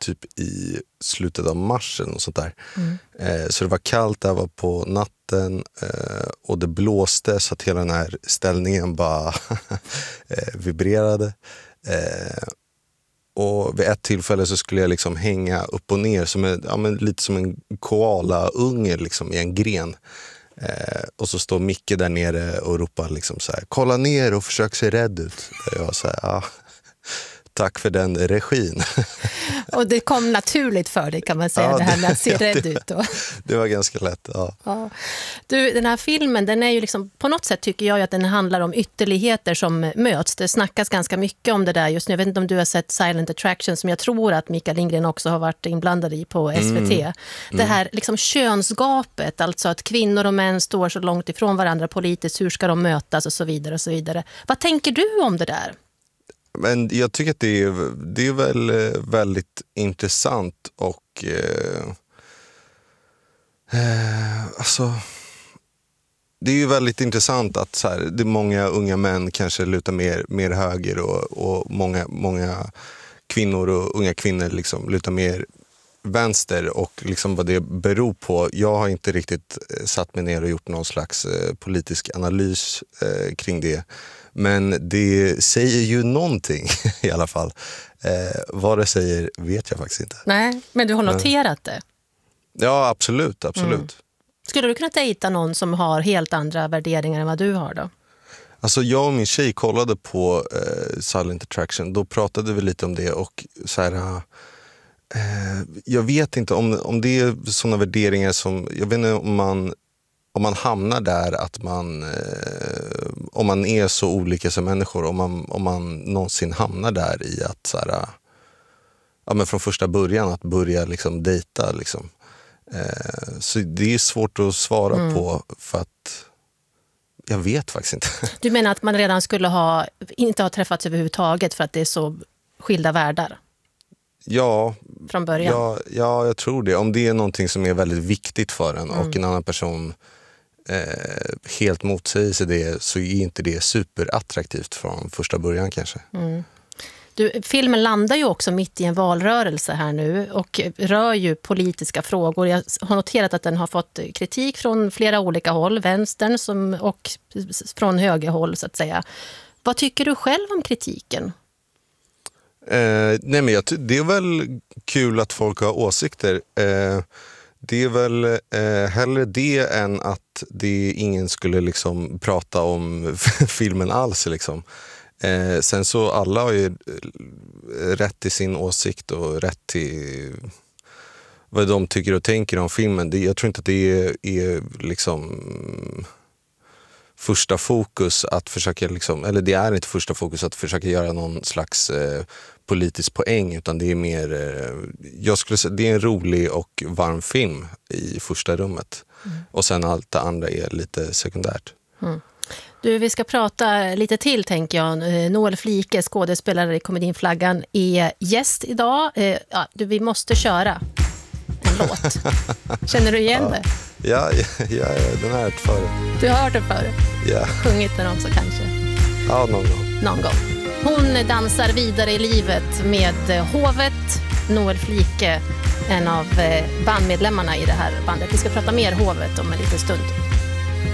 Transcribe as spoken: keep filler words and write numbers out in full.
typ i slutet av mars eller något sånt där. Mm. Eh, så det var kallt, det var på natten eh, och det blåste så att hela den här ställningen bara eh, vibrerade. Eh, och vid ett tillfälle så skulle jag liksom hänga upp och ner som en, ja, men lite som en koala-unge liksom, i en gren. Eh, och så står Micke där nere och ropar liksom så här, kolla ner och försök se rädd ut. Jag var så här, ja, tack för den regin. Och det kom naturligt för dig kan man säga, ja, det här med att se ja, rädd det, ut då. Det var ganska lätt, ja. ja. Du, den här filmen, den är ju liksom, på något sätt tycker jag att den handlar om ytterligheter som möts. Det snackas ganska mycket om det där just nu. Jag vet inte om du har sett Silent Attraction som jag tror att Mikael Lindgren också har varit inblandad i på S V T. Mm. Det här liksom könsgapet, alltså att kvinnor och män står så långt ifrån varandra politiskt, hur ska de mötas och så vidare och så vidare. Vad tänker du om det där? Men jag tycker att det är, det är väl väldigt intressant och eh, eh, alltså det är ju väldigt intressant att så här, det är många unga män kanske lutar mer, mer höger och, och många, många kvinnor och unga kvinnor liksom lutar mer vänster och liksom vad det beror på. Jag har inte riktigt satt mig ner och gjort någon slags eh, politisk analys eh, kring det. Men det säger ju någonting i alla fall. Eh, vad det säger vet jag faktiskt inte. Nej, men du har noterat det? Ja, absolut, absolut. Mm. Skulle du kunna dejta någon som har helt andra värderingar än vad du har då? Alltså jag och min tjej kollade på eh, Silent Attraction. Då pratade vi lite om det och så här... Eh, jag vet inte om, om det är sådana värderingar som... Jag vet inte om man... Om man hamnar där att man, eh, om man är så olika som människor, om man, om man någonsin hamnar där i att så här, ja, men från första början att börja liksom dejta. Liksom. Eh, så det är svårt att svara mm. på för att jag vet faktiskt inte. Du menar att man redan skulle ha, inte ha träffats överhuvudtaget för att det är så skilda världar? Ja, från början. Ja, ja, jag tror det. Om det är någonting som är väldigt viktigt för en mm. och en annan person eh, helt motsäger sig det, så är inte det superattraktivt från första början kanske. Mm. Du, filmen landar ju också mitt i en valrörelse här nu och rör ju politiska frågor. Jag har noterat att den har fått kritik från flera olika håll, vänstern som, och från högerhåll så att säga. Vad tycker du själv om kritiken? Eh, nej men jag, det är väl kul att folk har åsikter. Eh, det är väl eh, hellre det än att det ingen skulle liksom prata om filmen alls liksom. Eh, sen så alla har ju rätt till sin åsikt och rätt till vad de tycker och tänker om filmen. Det, jag tror inte att det är, är liksom första fokus att försöka liksom, eller det är inte första fokus att försöka göra någon slags eh, politisk poäng, utan det är mer eh, jag skulle säga det är en rolig och varm film i första rummet. Mm. Och sen allt det andra är lite sekundärt. Mm. Du, vi ska prata lite till tänker jag. Noel Flike, skådespelare i komedin Flaggan, är gäst idag. Eh, ja, du, vi måste köra en låt. Känner du igen ja. det? Ja, ja, ja, den har jag hört förut. Du har hört den förut? Ja. Sjungit den också kanske? Ja, någon gång. Någon gång. Hon dansar vidare i livet med Hovet. Noel Flike, en av bandmedlemmarna i det här bandet. Vi ska prata mer Hovet om en liten stund.